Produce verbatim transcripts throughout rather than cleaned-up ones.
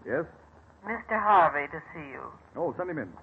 Yes? Mister Harvey to see you. Oh, send him in.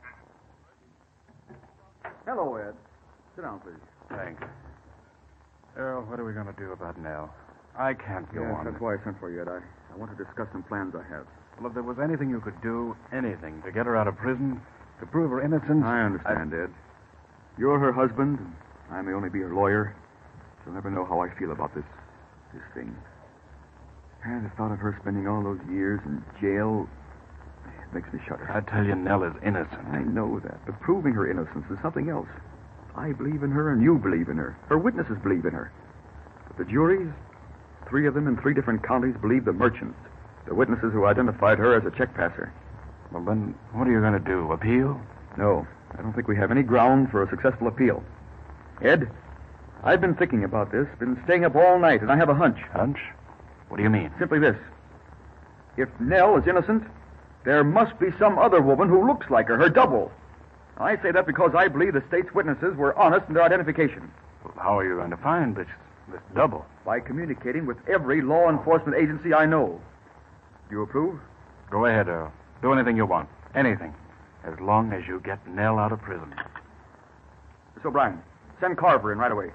Hello, Ed. Sit down, please. Thanks. Earl, what are we going to do about Nell? I can't go Yes, on. that's why I sent for you, Ed. I, I want to discuss some plans I have. Well, if there was anything you could do, anything, to get her out of prison, to prove her innocence... I understand, I... Ed. You're her husband, and I may only be her lawyer. She'll never know how I feel about this, this thing. And the thought of her spending all those years in jail it makes me shudder. I tell you, Nell is innocent. I know that, but proving her innocence is something else. I believe in her, and you believe in her. Her witnesses believe in her. But the juries, three of them in three different counties, believe the merchants, the witnesses who identified her as a check passer. Well, then, what are you going to do? Appeal? No, I don't think we have any ground for a successful appeal. Ed, I've been thinking about this, been staying up all night, and I have a hunch. Hunch? What do you mean? Simply this. If Nell is innocent, there must be some other woman who looks like her, her double. I say that because I believe the state's witnesses were honest in their identification. Well, how are you going to find this, this double? By communicating with every law enforcement agency I know. Do you approve? Go ahead, Earl. Do anything you want. Anything. As long as you get Nell out of prison. Miss O'Brien, send Carver in right away.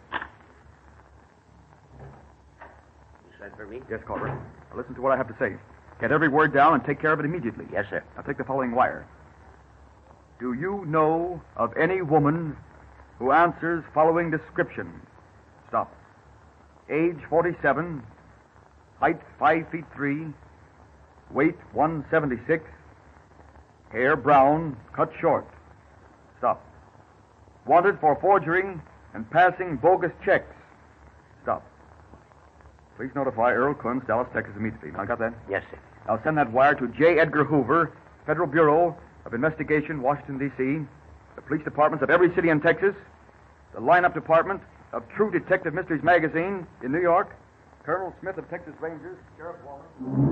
You sent for me? Yes, Carver. Now listen to what I have to say. Get every word down and take care of it immediately. Yes, sir. Now take the following wire. Do you know of any woman who answers following description? Stop. Age forty-seven, height five feet three, weight one seventy-six, hair brown, cut short. Stop. Wanted for forgery and passing bogus checks. Stop. Please notify Earl Kunz, Dallas, Texas, immediately. Now, got that? Yes, sir. I'll send that wire to J. Edgar Hoover, Federal Bureau of Investigation, Washington, D C, the police departments of every city in Texas, the lineup department of True Detective Mysteries magazine in New York, Colonel Smith of Texas Rangers, Sheriff Waller.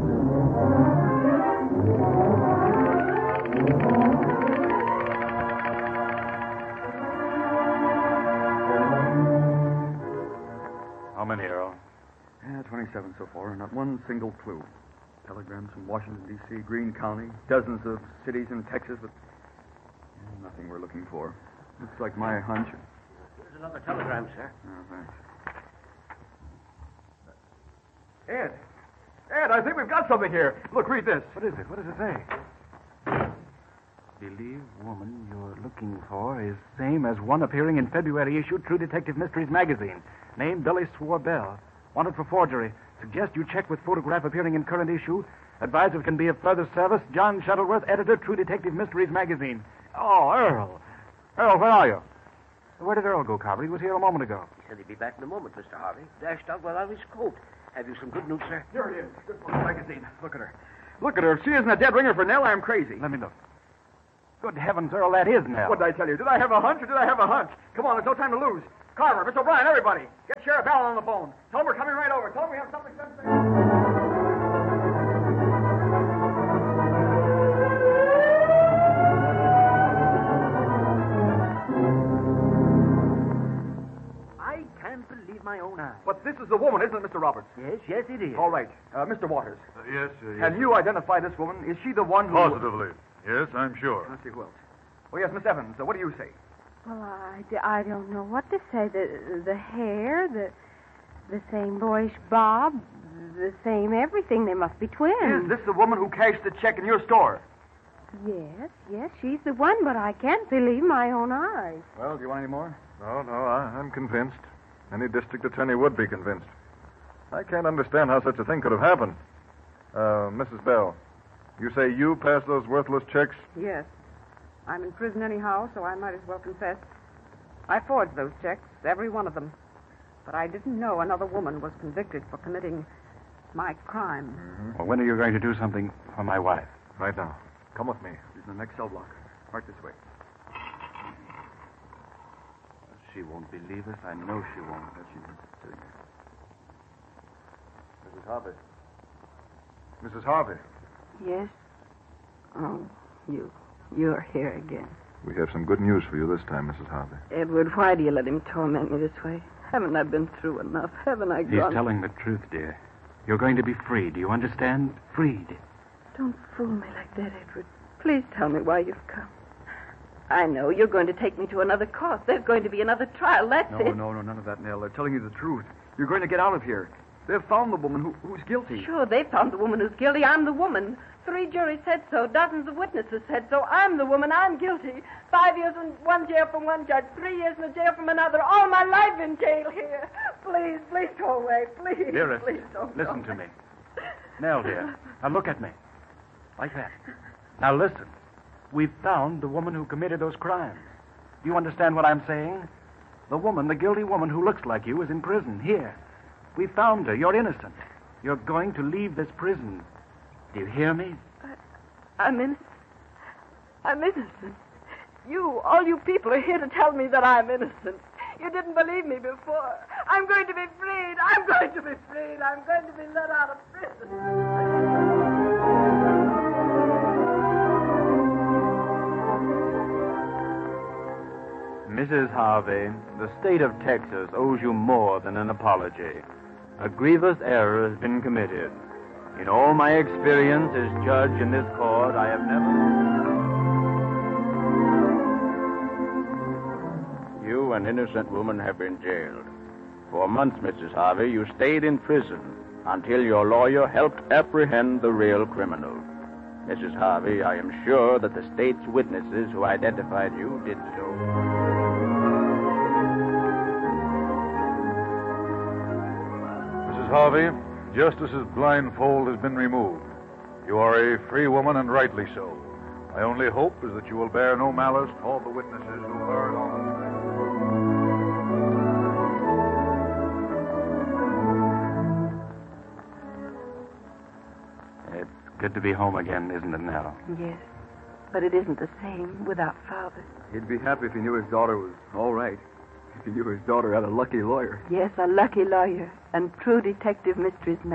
How many, Earl? Yeah, twenty-seven so far. Not one single clue. Telegrams from Washington, D C, Greene County, dozens of cities in Texas, but yeah, nothing we're looking for. Looks like my hunch. Here's another telegram, sir. Oh, thanks. Ed. Ed, I think we've got something here. Look, read this. What is it? What does it say? Believe woman you're looking for is same as one appearing in February issue True Detective Mysteries magazine. Name Billy Swarbell. Wanted for forgery. Suggest you check with photograph appearing in current issue. Advise if it can be of further service. John Shuttleworth, editor, True Detective Mysteries magazine. Oh, Earl. Earl, where are you? Where did Earl go, Carver? He was here a moment ago. He said he'd be back in a moment, Mister Harvey. Dashed out without his coat. Have you some good news, sir? Here it is. Good for the magazine. Look at her. Look at her. If she isn't a dead ringer for Nell, I'm crazy. Let me look. Good heavens, Earl, that is Nell. What did I tell you? Did I have a hunch or did I have a hunch? Come on, there's no time to lose. Carver, Mister O'Brien, everybody. Get Sheriff Allen on the phone. Tell him we're coming right over. Tell him we have something to say. My own eyes. But this is the woman, isn't it, Mister Roberts? Yes, yes, it is. All right. Uh, Mister Waters. Uh, yes, uh, yes. Can you identify this woman? Is she the one who... Positively. Yes, I'm sure. Let's see who else. Oh, yes, Miss Evans. Uh, what do you say? Well, I, d- I don't know what to say. The the hair, the the same boyish bob, the same everything. They must be twins. Is this the woman who cashed the check in your store? Yes, yes, she's the one, but I can't believe my own eyes. Well, do you want any more? No, no, I, I'm convinced. Any district attorney would be convinced. I can't understand how such a thing could have happened. Uh, Missus Bell, you say you passed those worthless checks? Yes. I'm in prison anyhow, so I might as well confess. I forged those checks, every one of them. But I didn't know another woman was convicted for committing my crime. Mm-hmm. Well, when are you going to do something for my wife? Right now. Come with me. She's in the next cell block. Right this way. She won't believe us. I know she won't. That she is. Missus Harvey. Missus Harvey. Yes? Oh, you. You're here again. We have some good news for you this time, Missus Harvey. Edward, why do you let him torment me this way? Haven't I been through enough? Haven't I He's gone... telling the truth, dear. You're going to be freed. Do you understand? Freed. Don't fool me like that, Edward. Please tell me why you've come. I know you're going to take me to another court. There's going to be another trial. That's No, it. no, no, none of that, Nell. They're telling you the truth. You're going to get out of here. They've found the woman who, who's guilty. Sure, they found the woman who's guilty. I'm the woman. Three juries said so. Dozens of witnesses said so. I'm the woman. I'm guilty. Five years in one jail from one judge. Three years in a jail from another. All my life in jail here. Please, please go away. Please, Dearest, please don't go listen to away. me. Nell, dear. Now look at me. Like that. Now listen. We've found the woman who committed those crimes. Do you understand what I'm saying? The woman, the guilty woman who looks like you, is in prison, here. We found her. You're innocent. You're going to leave this prison. Do you hear me? I, I'm innocent. I'm innocent. You, all you people are here to tell me that I'm innocent. You didn't believe me before. I'm going to be freed. I'm going to be freed. I'm going to be let out of prison. Missus Harvey, the state of Texas owes you more than an apology. A grievous error has been committed. In all my experience as judge in this court, I have never... You, an innocent woman, have been jailed. For months, Missus Harvey, you stayed in prison until your lawyer helped apprehend the real criminal. Missus Harvey, I am sure that the state's witnesses who identified you did so. Harvey, Justice's blindfold has been removed. You are a free woman, and rightly so. My only hope is that you will bear no malice to all the witnesses who heard on It's good to be home again, isn't it, Nell? Yes, but it isn't the same without Father. He'd be happy if he knew his daughter was all right. If he knew his daughter had a lucky lawyer. Yes, a lucky lawyer and true detective mysteries